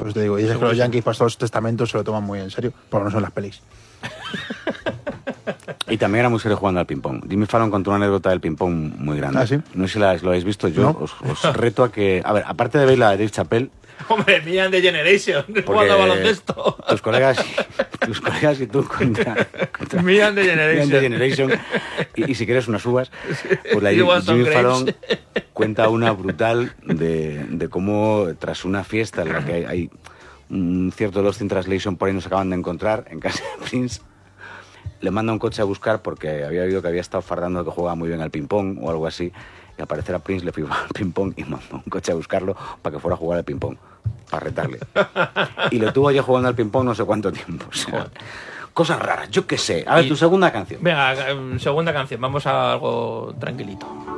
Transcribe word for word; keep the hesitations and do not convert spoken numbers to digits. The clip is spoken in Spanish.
Pues te digo, y es que los Yankees para los testamentos se lo toman muy en serio, porque no son las pelis. Y también era muy serio jugando al ping-pong. Jimmy Fallon contó una anécdota del ping-pong muy grande. ¿Ah, sí? No sé si la, lo habéis visto. Yo ¿No? os, os reto a que... A ver, aparte de ver la de Dave Chappelle... Hombre, Million de Generation, jugando a baloncesto. Tus colegas, tus colegas y tú contra... contra Million de Generation. Million de Generation. Y, y si quieres unas uvas, pues la Jimmy Fallon cuenta una brutal de, de cómo tras una fiesta en la que hay, hay un cierto Lost in Translation por ahí nos acaban de encontrar en casa de Prince, le manda un coche a buscar porque había oído que había estado fardando que jugaba muy bien al ping-pong o algo así, y al parecer a Prince le flipaba el ping-pong y mandó un coche a buscarlo para que fuera a jugar al ping-pong, para retarle. Y lo tuvo ya jugando al ping-pong no sé cuánto tiempo. O sea, cosas raras, yo qué sé. A ver, y, tu segunda canción. Venga, segunda canción, vamos a algo tranquilito.